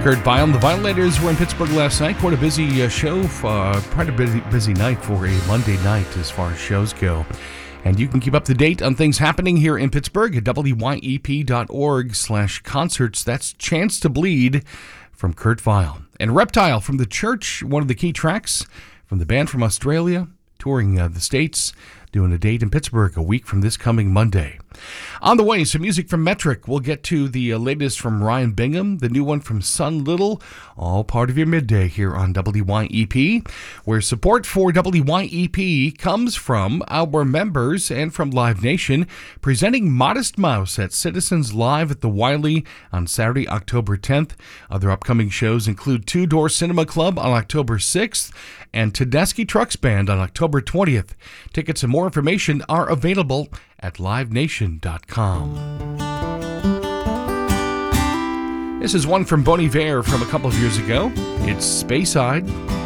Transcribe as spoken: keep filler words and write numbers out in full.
Kurt Vile. The Violators were in Pittsburgh last night. Quite a busy uh, show, uh, quite a busy, busy night for a Monday night as far as shows go. And you can keep up to date on things happening here in Pittsburgh at W Y E P dot org slash concerts. That's Chance to Bleed from Kurt Vile. And Reptile from The Church, one of the key tracks from the band from Australia, touring uh, the States, doing a date in Pittsburgh a week from this coming Monday. On the way, some music from Metric. We'll get to the uh, latest from Ryan Bingham, the new one from Sun Little, all part of your midday here on W Y E P, where support for W Y E P comes from our members and from Live Nation, presenting Modest Mouse at Citizens Live at the Wiley on Saturday, October tenth. Other upcoming shows include Two Door Cinema Club on October sixth and Tedeschi Trucks Band on October twentieth. Tickets and more information are available at live nation dot com. This is one from Bon Iver from a couple of years ago. It's Speyside.